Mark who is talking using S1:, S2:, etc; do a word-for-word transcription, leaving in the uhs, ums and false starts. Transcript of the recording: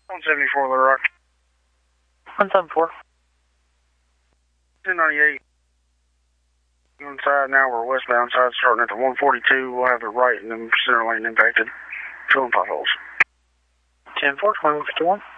S1: one seventy-four Little Rock.
S2: one seventy-four.
S1: two ninety-eight. Inside now, we're westbound side starting at the one forty-two. We'll have the right and then center lane impacted. Filling potholes.
S2: ten four, twenty-one fifty-one.